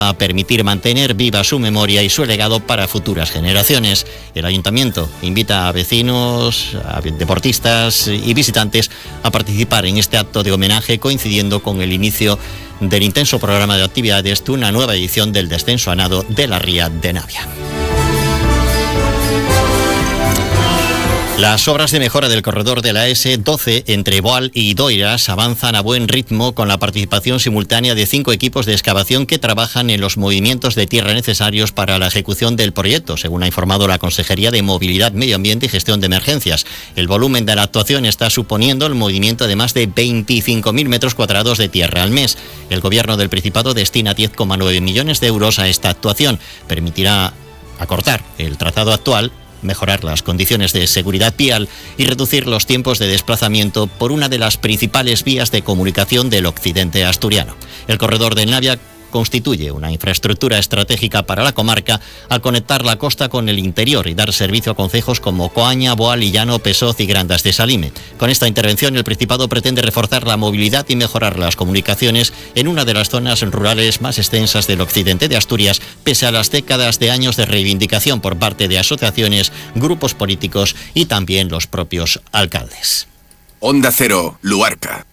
a permitir mantener viva su memoria y su legado para futuras generaciones. El Ayuntamiento invita a vecinos, a deportistas y visitantes a participar en este acto de homenaje, coincidiendo con el inicio del intenso programa de actividades de una nueva edición del descenso a nado de la Ría de Navia. Las obras de mejora del corredor de la S12 entre Boal y Doiras avanzan a buen ritmo con la participación simultánea de 5 equipos de excavación que trabajan en los movimientos de tierra necesarios para la ejecución del proyecto, según ha informado la Consejería de Movilidad, Medio Ambiente y Gestión de Emergencias. El volumen de la actuación está suponiendo el movimiento de más de 25.000 metros cuadrados de tierra al mes. El Gobierno del Principado destina 10,9 millones de euros a esta actuación. Permitirá acortar el trazado actual, mejorar las condiciones de seguridad vial y reducir los tiempos de desplazamiento por una de las principales vías de comunicación del occidente asturiano. El corredor del Navia constituye una infraestructura estratégica para la comarca al conectar la costa con el interior y dar servicio a concejos como Coaña, Boal, Illano, Pesoz y Grandas de Salime. Con esta intervención, el Principado pretende reforzar la movilidad y mejorar las comunicaciones en una de las zonas rurales más extensas del occidente de Asturias, pese a las décadas de años de reivindicación por parte de asociaciones, grupos políticos y también los propios alcaldes. Onda Cero, Luarca.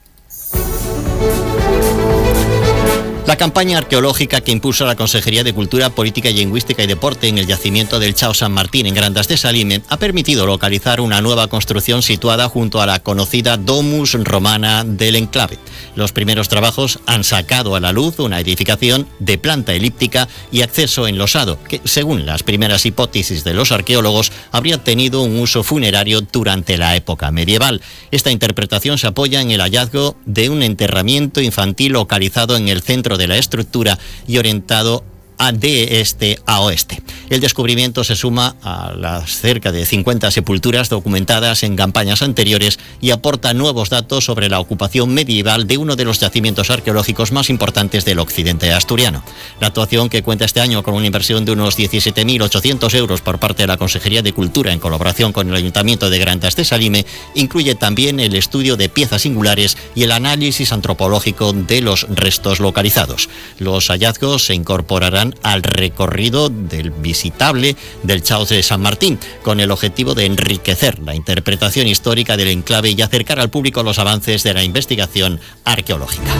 La campaña arqueológica que impulsa la Consejería de Cultura, Política, Lingüística y Deporte en el yacimiento del Chao San Martín en Grandas de Salime ha permitido localizar una nueva construcción situada junto a la conocida Domus Romana del enclave. Los primeros trabajos han sacado a la luz una edificación de planta elíptica y acceso enlosado que, según las primeras hipótesis de los arqueólogos, habría tenido un uso funerario durante la época medieval. Esta interpretación se apoya en el hallazgo de un enterramiento infantil localizado en el centro de la estructura y orientado de este a oeste. El descubrimiento se suma a las cerca de 50 sepulturas documentadas en campañas anteriores y aporta nuevos datos sobre la ocupación medieval de uno de los yacimientos arqueológicos más importantes del occidente asturiano. La actuación, que cuenta este año con una inversión de unos 17.800 euros por parte de la Consejería de Cultura en colaboración con el Ayuntamiento de Grandas de Salime, incluye también el estudio de piezas singulares y el análisis antropológico de los restos localizados. Los hallazgos se incorporarán al recorrido del visitable del Chao de San Martín, con el objetivo de enriquecer la interpretación histórica del enclave y acercar al público los avances de la investigación arqueológica.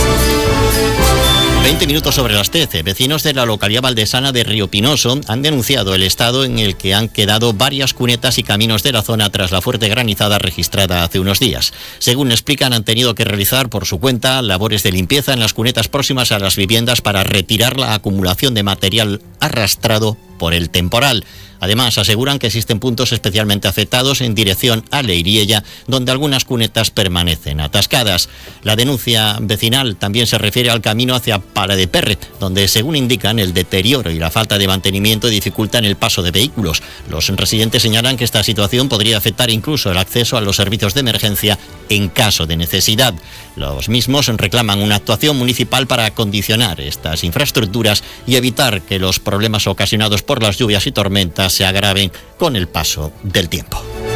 20 minutos sobre las 13. Vecinos de la localidad valdesana de Río Pinoso han denunciado el estado en el que han quedado varias cunetas y caminos de la zona tras la fuerte granizada registrada hace unos días. Según explican, han tenido que realizar por su cuenta labores de limpieza en las cunetas próximas a las viviendas para retirar la acumulación de material arrastrado por el temporal. Además, aseguran que existen puntos especialmente afectados en dirección a Leiriella, donde algunas cunetas permanecen atascadas. La denuncia vecinal también se refiere al camino hacia Pala de Perre, donde, según indican, el deterioro y la falta de mantenimiento dificultan el paso de vehículos. Los residentes señalan que esta situación podría afectar incluso el acceso a los servicios de emergencia en caso de necesidad. Los mismos reclaman una actuación municipal para acondicionar estas infraestructuras y evitar que los problemas ocasionados por las lluvias y tormentas se agraven con el paso del tiempo.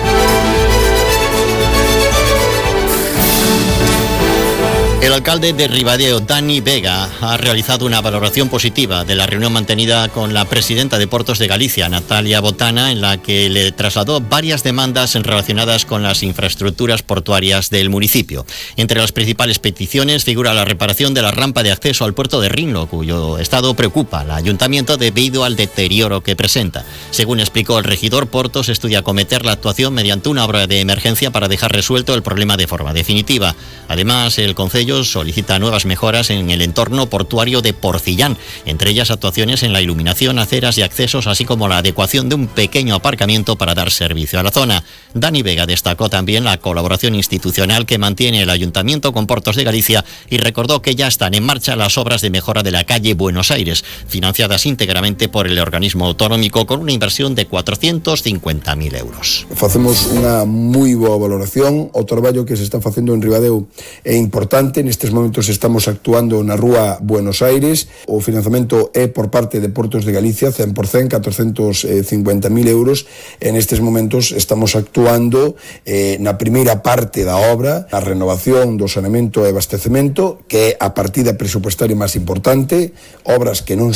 El alcalde de Ribadeo, Dani Vega, ha realizado una valoración positiva de la reunión mantenida con la presidenta de Puertos de Galicia, Natalia Botana, en la que le trasladó varias demandas relacionadas con las infraestructuras portuarias del municipio. Entre las principales peticiones figura la reparación de la rampa de acceso al puerto de Rinlo, cuyo estado preocupa al ayuntamiento debido al deterioro que presenta. Según explicó el regidor, Portos estudia acometer la actuación mediante una obra de emergencia para dejar resuelto el problema de forma definitiva. Además, el concello solicita nuevas mejoras en el entorno portuario de Porcillán, entre ellas actuaciones en la iluminación, aceras y accesos, así como la adecuación de un pequeño aparcamiento para dar servicio a la zona. Dani Vega destacó también la colaboración institucional que mantiene el Ayuntamiento con Puertos de Galicia y recordó que ya están en marcha las obras de mejora de la calle Buenos Aires, financiadas íntegramente por el organismo autonómico con una inversión de 450.000 euros. Facemos unha moi boa valoración, o traballo que se está facendo en Ribadeo é importante, importante. Nestes momentos estamos actuando na Rúa Buenos Aires. O financiamento é por parte de Portos de Galicia, 100%, 450.000 euros. En estes momentos estamos actuando na primeira parte da obra, a renovación do saneamento e abastecemento, que é a partida presupuestaria máis importante, obras que non